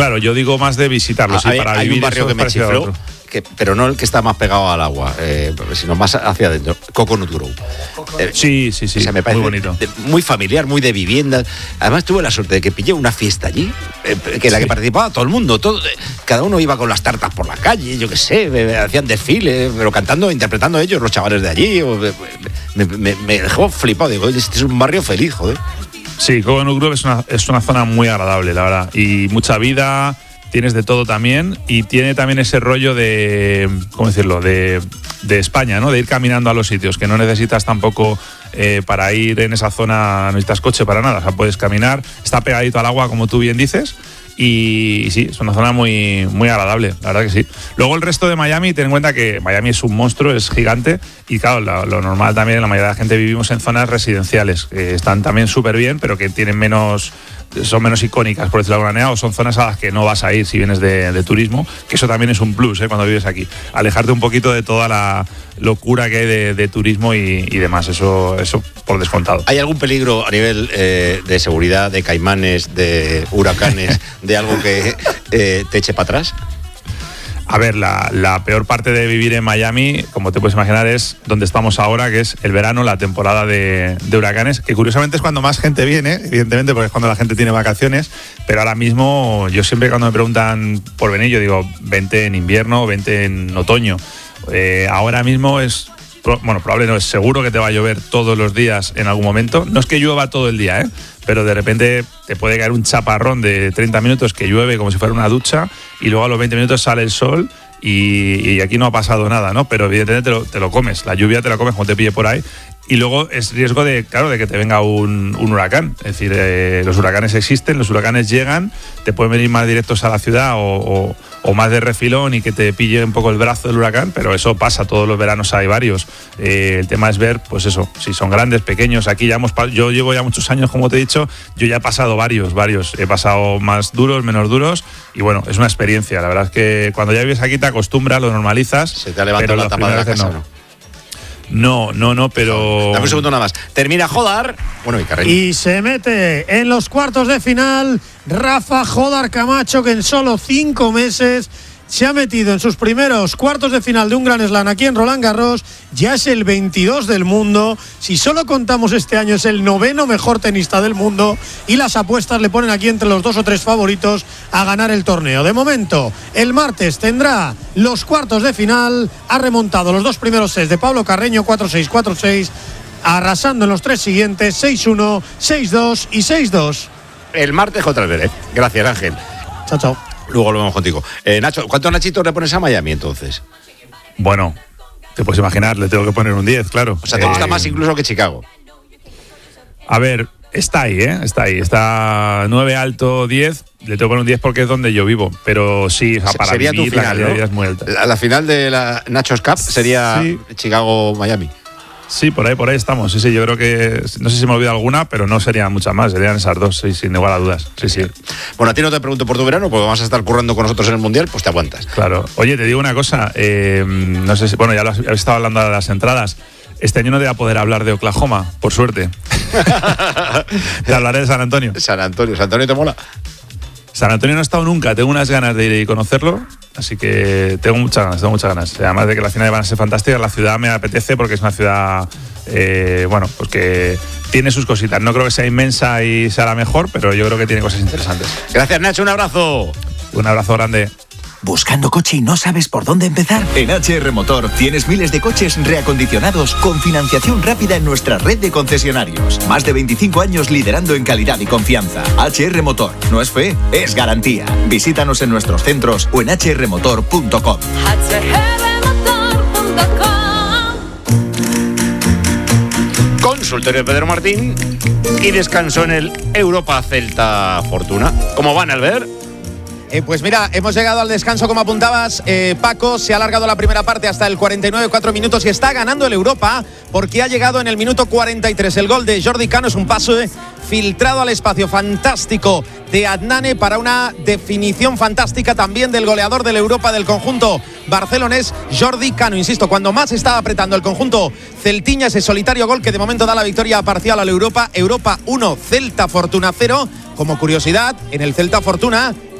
Claro, yo digo más de visitarlo. Sí, para hay vivir un barrio que me chifló, pero no el que está más pegado al agua, sino más hacia adentro. Coconut Grove. Sí. O sea, me parece muy bonito. Muy familiar, muy de vivienda. Además tuve la suerte de que pillé una fiesta allí, que en la que participaba todo el mundo. Cada uno iba con las tartas por la calle, yo qué sé, hacían desfiles, pero cantando, interpretando ellos, los chavales de allí. Me dejó flipado. Digo, este es un barrio feliz, joder. Sí, Coconut Grove es una zona muy agradable, la verdad. Y mucha vida, tienes de todo también. Y tiene también ese rollo de, ¿cómo decirlo?, de España, ¿no? De ir caminando a los sitios, que no necesitas tampoco para ir en esa zona, no necesitas coche para nada. O sea, puedes caminar, está pegadito al agua, como tú bien dices. Y sí, es una zona muy, muy agradable, la verdad que sí. Luego el resto de Miami, ten en cuenta que Miami es un monstruo, es gigante. Y claro, lo normal también, la mayoría de la gente vivimos en zonas residenciales, que están también súper bien, pero que tienen son menos icónicas, por decirlo de alguna manera, o son zonas a las que no vas a ir si vienes de turismo, que eso también es un plus cuando vives aquí. Alejarte un poquito de toda la locura que hay de turismo y demás, eso por descontado. ¿Hay algún peligro a nivel de seguridad, de caimanes, de huracanes, de algo que te eche para atrás? A ver, la peor parte de vivir en Miami, como te puedes imaginar, es donde estamos ahora, que es el verano, la temporada de huracanes, que curiosamente es cuando más gente viene, evidentemente, porque es cuando la gente tiene vacaciones, pero ahora mismo yo siempre cuando me preguntan por venir, yo digo, vente en invierno, vente en otoño. Ahora mismo probable no, es seguro que te va a llover todos los días en algún momento. No es que llueva todo el día, pero de repente te puede caer un chaparrón de 30 minutos que llueve como si fuera una ducha y luego a los 20 minutos sale el sol y aquí no ha pasado nada, ¿no? Pero evidentemente te lo comes, la lluvia te la comes cuando te pille por ahí. Y luego es riesgo de que te venga un huracán. Es decir, los huracanes existen, los huracanes llegan, te pueden venir más directos a la ciudad o más de refilón y que te pille un poco el brazo del huracán, pero eso pasa, todos los veranos hay varios. El tema es ver, pues eso, si son grandes, pequeños. Aquí yo llevo ya muchos años, como te he dicho, yo ya he pasado varios. He pasado más duros, menos duros, y bueno, es una experiencia. La verdad es que cuando ya vives aquí te acostumbras, lo normalizas. Se te ha levantado la tapa de la casa, ¿no? No, pero... Dame un segundo nada más. Termina Jodar. Bueno, y Carreño. Y se mete en los cuartos de final Rafa Jodar Camacho, que en solo 5 meses se ha metido en sus primeros cuartos de final de un Grand Slam aquí en Roland Garros. Ya es el 22 del mundo. Si solo contamos este año, es el 9º mejor tenista del mundo. Y las apuestas le ponen aquí entre los 2 o 3 favoritos a ganar el torneo. De momento, el martes tendrá los cuartos de final. Ha remontado los 2 primeros sets de Pablo Carreño, 4-6, 4-6. Arrasando en los 3 siguientes, 6-1, 6-2 y 6-2. El martes contra el Beret. Gracias, Ángel. Chao. Luego lo vemos contigo. Nacho, ¿cuántos nachitos le pones a Miami entonces? Bueno, te puedes imaginar, le tengo que poner un 10, claro. O sea, ¿te gusta más incluso que Chicago? A ver, está ahí. Está 9 alto, 10. Le tengo que poner un 10 porque es donde yo vivo. Pero sí, o sea, para sería vivir tu final, la calidad de vida es muy alta. La final de la Nachos Cup sería Chicago-Miami. Sí, por ahí estamos. Sí, yo creo que, no sé si me olvida alguna, pero no serían muchas más, serían esas 2, sí, sin igual a dudas. Sí. Bueno, a ti no te pregunto por tu verano, porque vamos a estar currando con nosotros en el Mundial, pues te aguantas. Claro. Oye, te digo una cosa, no sé si, bueno, ya lo has estado hablando de las entradas. Este año no te voy a poder hablar de Oklahoma, por suerte. Te hablaré de San Antonio. ¿San Antonio te mola? San Antonio no he estado nunca, tengo unas ganas de ir y conocerlo, así que tengo muchas ganas. Además de que las finales van a ser fantásticas, la ciudad me apetece porque es una ciudad, pues que tiene sus cositas. No creo que sea inmensa y sea la mejor, pero yo creo que tiene cosas interesantes. Gracias, Nacho, un abrazo. Un abrazo grande. ¿Buscando coche y no sabes por dónde empezar? En HR Motor tienes miles de coches reacondicionados con financiación rápida en nuestra red de concesionarios. Más de 25 años liderando en calidad y confianza. HR Motor. No es fe, es garantía. Visítanos en nuestros centros o en hrmotor.com. Consultorio Pedro Martín y descanso en el Europa Celta Fortuna. ¿Cómo van, Albert? Pues mira, hemos llegado al descanso, como apuntabas, Paco. Se ha alargado la primera parte hasta el 49, 4 minutos y está ganando el Europa porque ha llegado en el minuto 43. El gol de Jordi Cano es un paso filtrado al espacio fantástico de Adnane para una definición fantástica también del goleador del Europa del conjunto barcelonés, Jordi Cano. Insisto, cuando más estaba apretando el conjunto celtiña, ese solitario gol que de momento da la victoria parcial al Europa. Europa 1, Celta Fortuna 0. Como curiosidad, en el Celta Fortuna